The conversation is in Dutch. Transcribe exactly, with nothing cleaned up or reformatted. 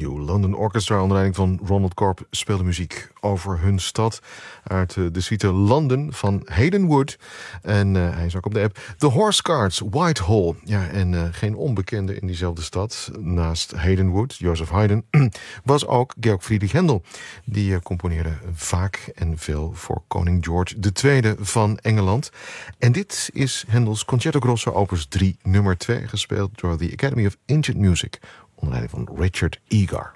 New London Orchestra onder leiding van Ronald Corp speelde muziek over hun stad uit uh, de suite London van Hayden Wood. En uh, hij is ook op de app. The Horse Guards, Whitehall. Ja, en uh, geen onbekende in diezelfde stad. Naast Hayden Wood, Joseph Haydn, was ook Georg Friedrich Händel. Die uh, componeerde vaak en veel voor koning George de Tweede van Engeland. En dit is Händels Concerto Grosso opus drie, nummer twee, gespeeld door the Academy of Ancient Music onder leiding van Richard Egar.